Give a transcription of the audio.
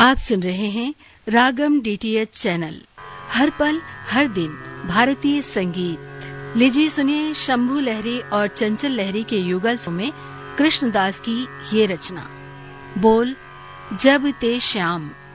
आप सुन रहे हैं रागम डीटीएच चैनल। हर पल हर दिन भारतीय संगीत। लीजिए सुनिए शंभू लहरी और चंचल लहरी के युगल में कृष्णदास की ये रचना। बोल जब ते श्याम।